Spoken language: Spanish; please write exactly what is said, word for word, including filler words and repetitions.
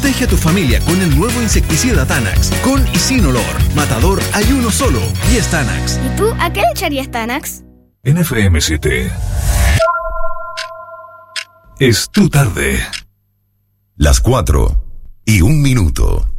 Protege a tu familia con el nuevo insecticida Tanax. Con y sin olor. Matador hay uno solo y es Tanax. ¿Y tú a qué le echarías Tanax? En F M siete. Es tu tarde. Las cuatro y un minuto.